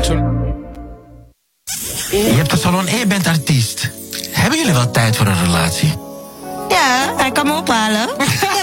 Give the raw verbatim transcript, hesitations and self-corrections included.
maak zo... Je hebt de salon en je bent artiest. Hebben jullie wel tijd voor een relatie? Ja, hij kan me ophalen.